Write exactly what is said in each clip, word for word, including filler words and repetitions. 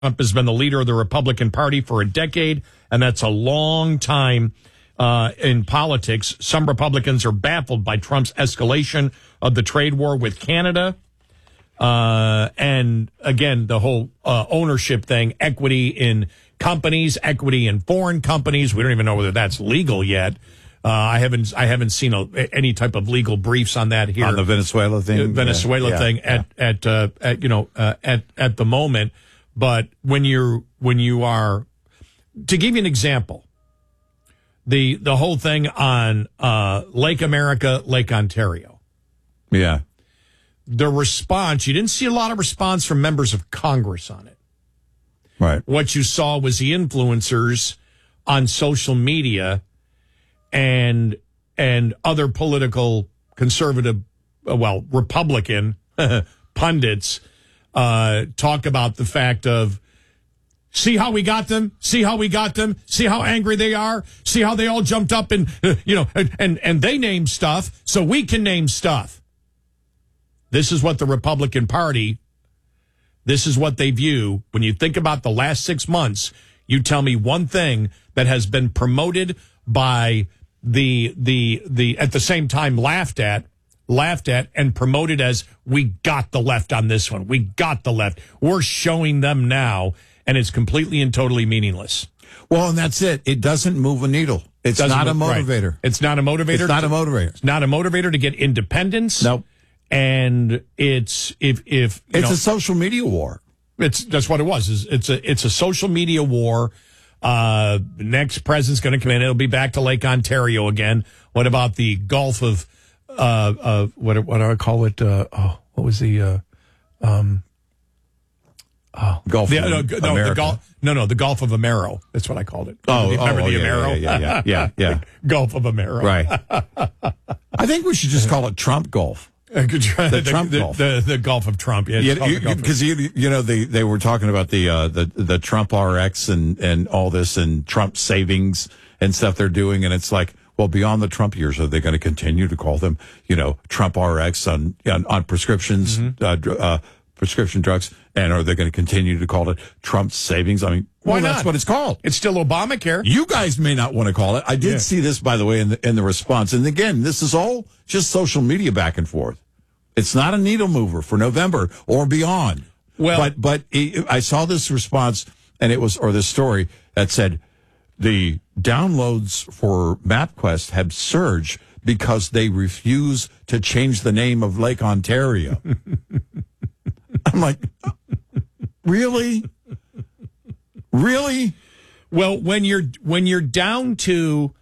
Trump has been the leader of the Republican Party for a decade, and that's a long time uh, in politics. Some Republicans are baffled by Trump's escalation of the trade war with Canada. Uh, and again, the whole uh, ownership thing, equity in companies, equity in foreign companies. We don't even know whether that's legal yet. Uh, I haven't I haven't seen a, any type of legal briefs on that here. On the Venezuela thing? Uh, Venezuela yeah, thing yeah, at, yeah. at, uh, at, you know, uh, at, at the moment. But when you're, when you are, to give you an example, the, the whole thing on, uh, Lake America, Lake Ontario. Yeah. The response, you didn't see a lot of response from members of Congress on it. Right. What you saw was the influencers on social media and, and other political conservative, well, Republican pundits, Uh, talk about the fact of, see how we got them? See how we got them? See how angry they are? See how they all jumped up and, uh, you know, and, and, and they named stuff, so we can name stuff. This is what the Republican Party, this is what they view. When you think about the last six months, you tell me one thing that has been promoted by the, the, the, at the same time laughed at, laughed at and promoted as, we got the left on this one. We got the left. We're showing them now, and it's completely and totally meaningless. Well, and that's it. It doesn't move a needle. It's Doesn't not a move- right. motivator. It's not a motivator. It's not to- a motivator. It's not a motivator to get independence. Nope. And it's, if, if, you It's know, a social media war. It's that's what it was. Is it's a it's a social media war. Uh, the next president's going to come in. It'll be back to Lake Ontario again. What about the Gulf of uh uh what what do I call it? Uh, oh, what was the uh, um oh Gulf the, of no, no, America. the Gulf no no the Gulf of Amero. That's what I called it. Oh, remember oh, the yeah, Amero? yeah, yeah, yeah, yeah, yeah. Gulf of Amero. Right. I think we should just call it Trump Gulf. the, The Trump the, Gulf. The, the Gulf of Trump. Yeah, Yeah, because you, you, you know they they were talking about the uh, the the Trump R X and and all this and Trump savings and stuff they're doing, and it's like, well, beyond the Trump years, are they going to continue to call them, you know, Trump R X on on, on prescriptions, mm-hmm. uh, dr- uh, prescription drugs, and are they going to continue to call it Trump savings? I mean, Why well, not? that's what it's called. It's still Obamacare. You guys may not want to call it. I did Yeah. see this, by the way, in the in the response, and again, this is all just social media back and forth. It's not a needle mover for November or beyond. Well, but but it, I saw this response, and it was or this story that said the downloads for MapQuest have surged because they refuse to change the name of Lake Ontario. I'm like, really, really? Well, when you're when you're down to,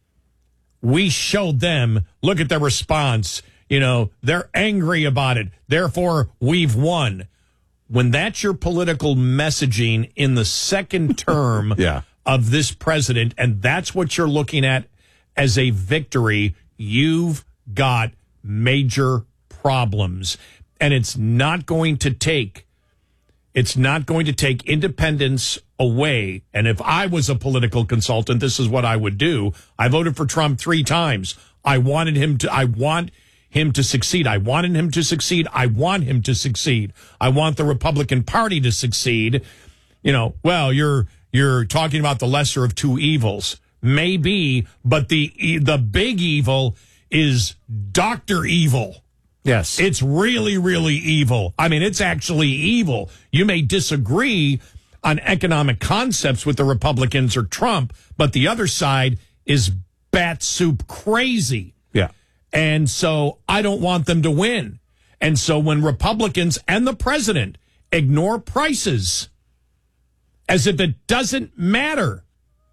we showed them. Look at their response. You know, they're angry about it. Therefore, we've won. When that's your political messaging in the second term yeah. of this president, and that's what you're looking at as a victory, you've got major problems. And it's not going to take, it's not going to take independence away. And if I was a political consultant, this is what I would do. I voted for Trump three times. I wanted him to, I want him to succeed. I wanted him to succeed. I want him to succeed. I want the Republican Party to succeed. You know, well, you're you're talking about the lesser of two evils. Maybe, but the the big evil is Doctor Evil. Yes. It's really, really evil. I mean, it's actually evil. You may disagree on economic concepts with the Republicans or Trump, but the other side is bat soup crazy. Yeah. And so I don't want them to win. And so when Republicans and the president ignore prices as if it doesn't matter,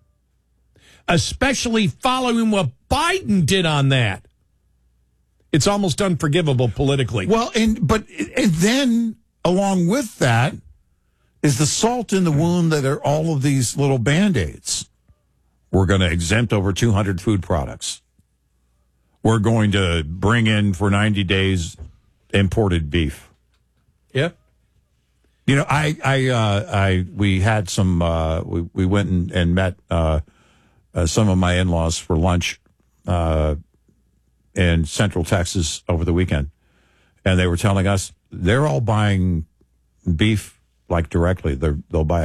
especially following what Biden did on that, it's almost unforgivable politically. Well, and but and then along with that is the salt in the wound that are all of these little Band-Aids. We're going to exempt over two hundred food products. We're going to bring in for ninety days imported beef. Yeah. You know, I, I, uh, I, we had some, uh, we, we went and, and met, uh, uh, some of my in-laws for lunch, uh, in Central Texas over the weekend. And they were telling us they're all buying beef like directly. They're, they'll buy